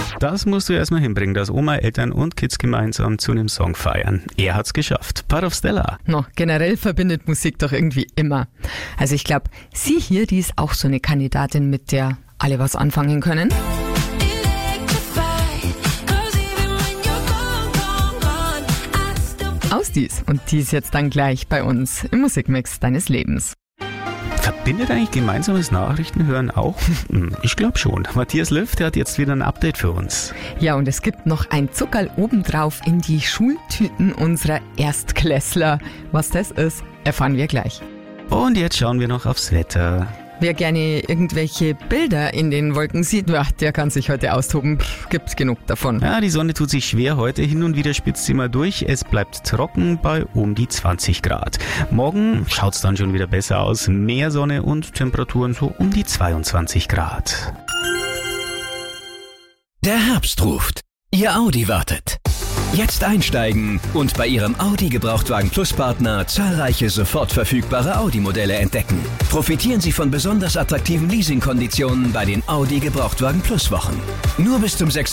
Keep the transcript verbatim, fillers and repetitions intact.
Das musst du erstmal hinbringen, dass Oma, Eltern und Kids gemeinsam zu einem Song feiern. Er hat's geschafft. Part of Stella. No, generell verbindet Musik doch irgendwie immer. Also ich glaube, sie hier, die ist auch so eine Kandidatin, mit der alle was anfangen können. Aus dies. Und die ist jetzt dann gleich bei uns im Musikmix deines Lebens. Verbindet eigentlich gemeinsames Nachrichtenhören auch? Ich glaube schon. Matthias Löw, der hat jetzt wieder ein Update für uns. Ja, und es gibt noch ein Zuckerl obendrauf in die Schultüten unserer Erstklässler. Was das ist, erfahren wir gleich. Und jetzt schauen wir noch aufs Wetter. Wer gerne irgendwelche Bilder in den Wolken sieht, ja, der kann sich heute austoben. Pff, gibt's genug davon. Ja, die Sonne tut sich schwer heute. Hin und wieder spitzt sie mal durch. Es bleibt trocken bei um die zwanzig Grad. Morgen schaut's dann schon wieder besser aus. Mehr Sonne und Temperaturen so um die zweiundzwanzig Grad. Der Herbst ruft. Ihr Audi wartet. Jetzt einsteigen und bei Ihrem Audi Gebrauchtwagen Plus Partner zahlreiche sofort verfügbare Audi-Modelle entdecken. Profitieren Sie von besonders attraktiven Leasingkonditionen bei den Audi Gebrauchtwagen Plus Wochen. Nur bis zum